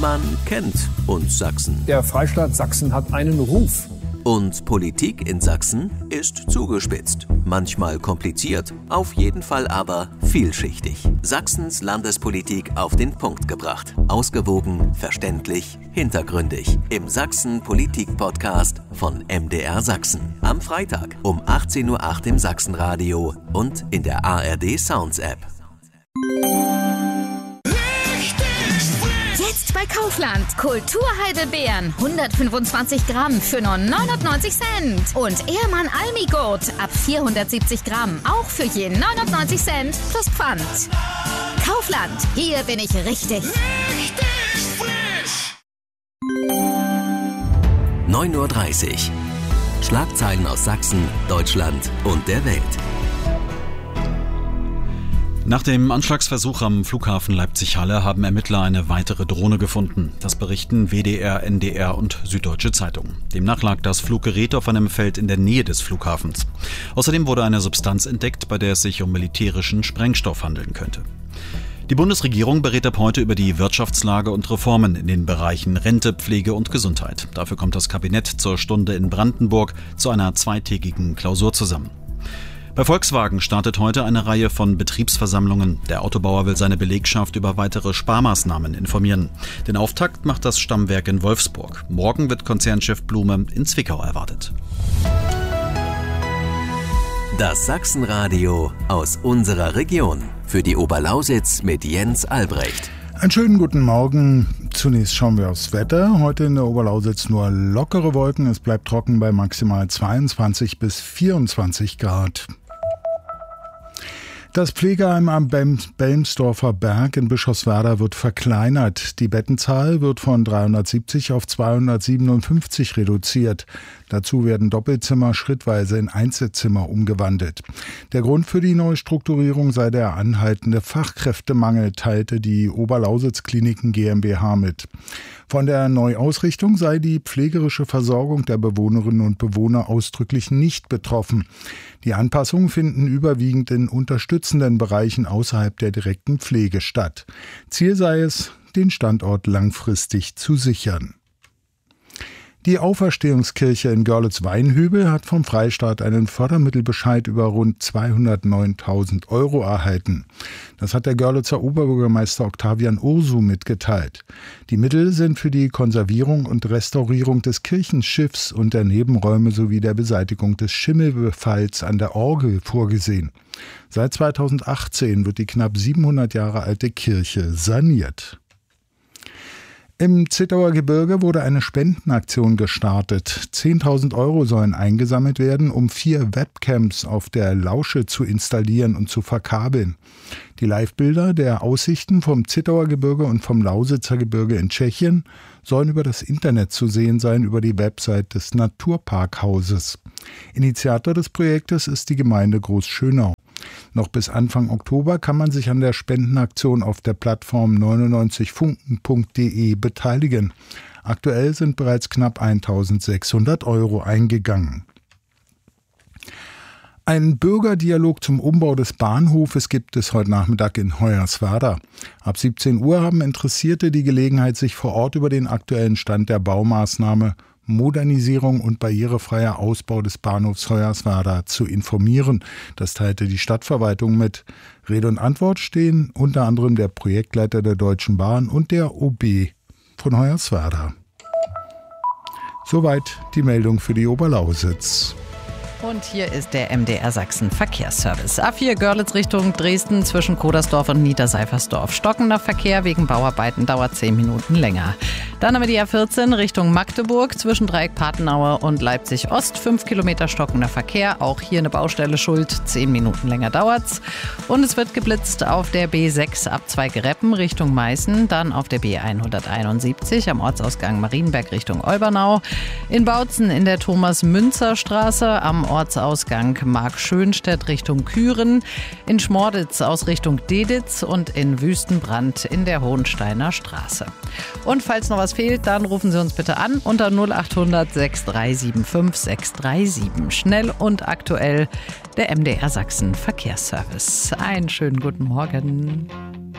Man kennt uns Sachsen. Der Freistaat Sachsen hat einen Ruf. Und Politik in Sachsen ist zugespitzt. Manchmal kompliziert, auf jeden Fall aber vielschichtig. Sachsens Landespolitik auf den Punkt gebracht. Ausgewogen, verständlich, hintergründig. Im Sachsen-Politik-Podcast von MDR Sachsen. Am Freitag um 18:08 Uhr im Sachsenradio und in der ARD Sounds App. Jetzt bei Kaufland. Kulturheidelbeeren. 125 Gramm für nur 99 Cent. Und Ehrmann Almigurt ab 470 Gramm. Auch für je 99 Cent plus Pfand. Kaufland. Hier bin ich richtig. Richtig frisch. 9:30 Uhr. Schlagzeilen aus Sachsen, Deutschland und der Welt. Nach dem Anschlagsversuch am Flughafen Leipzig-Halle haben Ermittler eine weitere Drohne gefunden. Das berichten WDR, NDR und Süddeutsche Zeitung. Demnach lag das Fluggerät auf einem Feld in der Nähe des Flughafens. Außerdem wurde eine Substanz entdeckt, bei der es sich um militärischen Sprengstoff handeln könnte. Die Bundesregierung berät ab heute über die Wirtschaftslage und Reformen in den Bereichen Rente, Pflege und Gesundheit. Dafür kommt das Kabinett zur Stunde in Brandenburg zu einer zweitägigen Klausur zusammen. Bei Volkswagen startet heute eine Reihe von Betriebsversammlungen. Der Autobauer will seine Belegschaft über weitere Sparmaßnahmen informieren. Den Auftakt macht das Stammwerk in Wolfsburg. Morgen wird Konzernchef Blume in Zwickau erwartet. Das Sachsenradio aus unserer Region. Für die Oberlausitz mit Jens Albrecht. Einen schönen guten Morgen. Zunächst schauen wir aufs Wetter. Heute in der Oberlausitz nur lockere Wolken. Es bleibt trocken bei maximal 22 bis 24 Grad. Das Pflegeheim am Belmsdorfer Berg in Bischofswerda wird verkleinert. Die Bettenzahl wird von 370 auf 257 reduziert. Dazu werden Doppelzimmer schrittweise in Einzelzimmer umgewandelt. Der Grund für die Neustrukturierung sei der anhaltende Fachkräftemangel, teilte die Oberlausitz Kliniken GmbH mit. Von der Neuausrichtung sei die pflegerische Versorgung der Bewohnerinnen und Bewohner ausdrücklich nicht betroffen. Die Anpassungen finden überwiegend in unterstützenden Bereichen außerhalb der direkten Pflege statt. Ziel sei es, den Standort langfristig zu sichern. Die Auferstehungskirche in Görlitz-Weinhübel hat vom Freistaat einen Fördermittelbescheid über rund 209.000 € erhalten. Das hat der Görlitzer Oberbürgermeister Octavian Ursu mitgeteilt. Die Mittel sind für die Konservierung und Restaurierung des Kirchenschiffs und der Nebenräume sowie der Beseitigung des Schimmelbefalls an der Orgel vorgesehen. Seit 2018 wird die knapp 700 Jahre alte Kirche saniert. Im Zittauer Gebirge wurde eine Spendenaktion gestartet. 10.000 € sollen eingesammelt werden, um 4 Webcams auf der Lausche zu installieren und zu verkabeln. Die Livebilder der Aussichten vom Zittauer Gebirge und vom Lausitzer Gebirge in Tschechien sollen über das Internet zu sehen sein, über die Website des Naturparkhauses. Initiator des Projektes ist die Gemeinde Großschönau. Noch bis Anfang Oktober kann man sich an der Spendenaktion auf der Plattform 99funken.de beteiligen. Aktuell sind bereits knapp 1.600 € eingegangen. Einen Bürgerdialog zum Umbau des Bahnhofes gibt es heute Nachmittag in Hoyerswerda. Ab 17 Uhr haben Interessierte die Gelegenheit, sich vor Ort über den aktuellen Stand der Baumaßnahme Modernisierung und barrierefreier Ausbau des Bahnhofs Hoyerswerda zu informieren. Das teilte die Stadtverwaltung mit. Rede und Antwort stehen unter anderem der Projektleiter der Deutschen Bahn und der OB von Hoyerswerda. Soweit die Meldung für die Oberlausitz. Und hier ist der MDR Sachsen Verkehrsservice. A4 Görlitz Richtung Dresden zwischen Kodersdorf und Niederseifersdorf. Stockender Verkehr wegen Bauarbeiten dauert 10 Minuten länger. Dann haben wir die A14 Richtung Magdeburg zwischen Dreieck Patenauer und Leipzig Ost. 5 Kilometer stockender Verkehr. Auch hier eine Baustelle schuld. 10 Minuten länger dauert's. Und es wird geblitzt auf der B6 ab Zweigereppen Richtung Meißen. Dann auf der B171 am Ortsausgang Marienberg Richtung Olbernau. In Bautzen in der Thomas-Münzer-Straße am Ortsausgang Mark-Schönstedt Richtung Küren, in Schmorditz aus Richtung Deditz und in Wüstenbrand in der Hohensteiner Straße. Und falls noch was fehlt, dann rufen Sie uns bitte an unter 0800 6375 637. Schnell und aktuell der MDR Sachsen Verkehrsservice. Einen schönen guten Morgen.